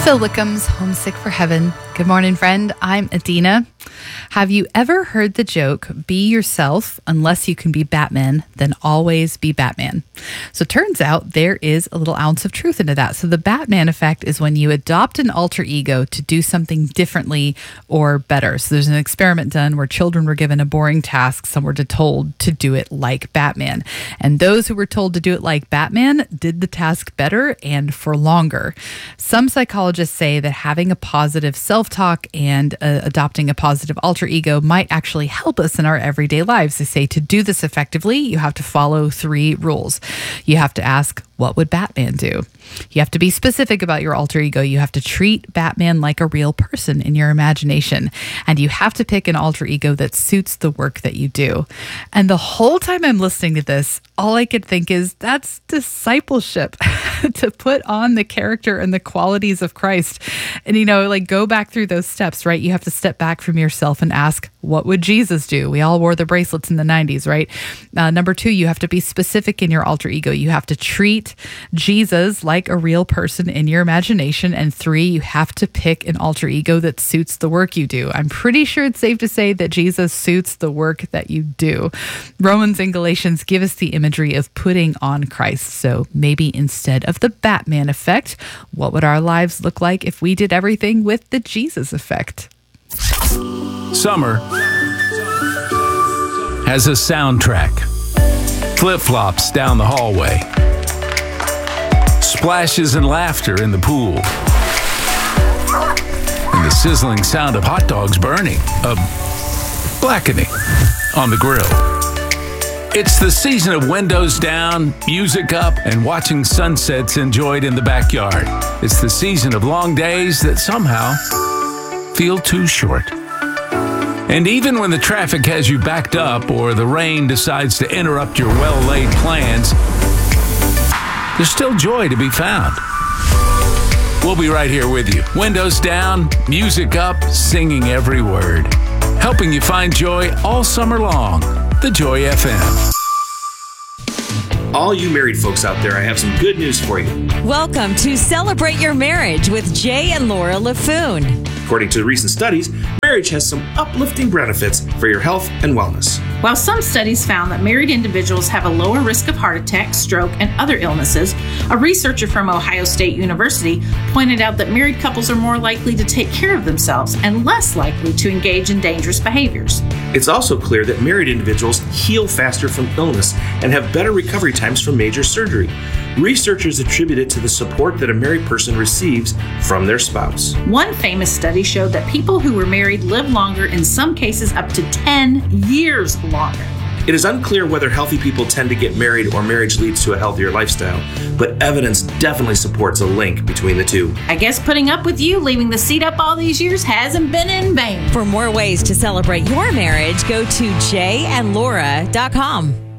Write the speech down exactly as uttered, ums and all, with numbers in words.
Phil Wickham's Homesick for Heaven. Good morning, friend. I'm Adina. Have you ever heard the joke, be yourself, unless you can be Batman, then always be Batman? So it turns out there is a little ounce of truth into that. So the Batman effect is when you adopt an alter ego to do something differently or better. So there's an experiment done where children were given a boring task. Some were told to do it like Batman. And those who were told to do it like Batman did the task better and for longer. Some psychologists say that having a positive self-talk and uh, adopting a positive alter ego might actually help us in our everyday lives. They say to do this effectively, you have to follow three rules. You have to ask, what would Batman do? You have to be specific about your alter ego. You have to treat Batman like a real person in your imagination. And you have to pick an alter ego that suits the work that you do. And the whole time I'm listening to this, all I could think is that's discipleship, to put on the character and the qualities of Christ. And, you know, like go back through those steps, right? You have to step back from yourself and ask, what would Jesus do? We all wore the bracelets in the nineties, right? Uh, number two, you have to be specific in your alter ego. You have to treat Jesus like a real person in your imagination. And three, you have to pick an alter ego that suits the work you do. I'm pretty sure it's safe to say that Jesus suits the work that you do. Romans and Galatians give us the imagery of putting on Christ. So maybe instead of the Batman effect, what would our lives look like if we did everything with the Jesus effect? Summer has a soundtrack. Flip-flops down the hallway. Splashes and laughter in the pool. And the sizzling sound of hot dogs burning, of blackening on the grill. It's the season of windows down, music up, and watching sunsets enjoyed in the backyard. It's the season of long days that somehow feel too short. And even when the traffic has you backed up or the rain decides to interrupt your well-laid plans, there's still joy to be found. We'll be right here with you. Windows down, music up, singing every word. Helping you find joy all summer long. The Joy F M. All you married folks out there, I have some good news for you. Welcome to Celebrate Your Marriage with Jay and Laura LaFoon. According to recent studies, marriage has some uplifting benefits for your health and wellness. While some studies found that married individuals have a lower risk of heart attack, stroke, and other illnesses, a researcher from Ohio State University pointed out that married couples are more likely to take care of themselves and less likely to engage in dangerous behaviors. It's also clear that married individuals heal faster from illness and have better recovery times from major surgery. Researchers attribute it to the support that a married person receives from their spouse. One famous study showed that people who were married live longer, in some cases up to ten years longer. It is unclear whether healthy people tend to get married or marriage leads to a healthier lifestyle, but evidence definitely supports a link between the two. I guess putting up with you leaving the seat up all these years hasn't been in vain. For more ways to celebrate your marriage, go to jay and laura dot com.